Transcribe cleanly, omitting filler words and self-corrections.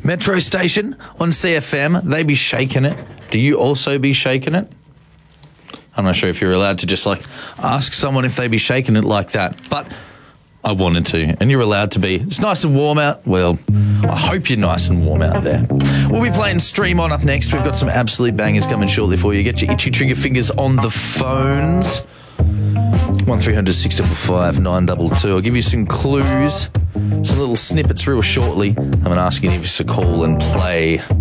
Metro Station on CFM, they be shaking it. Do you also be shaking it? I'm not sure if you're allowed to just ask someone if they be shaking it like that, but I wanted to, and you're allowed to be. It's nice and warm out. Well, I hope you're nice and warm out there. We'll be playing Stream On up next. We've got some absolute bangers coming shortly for you. Get your itchy trigger fingers on the phones. 1300 655 922. I'll give you some clues, some little snippets real shortly. I'm going to ask you to give us a call and play.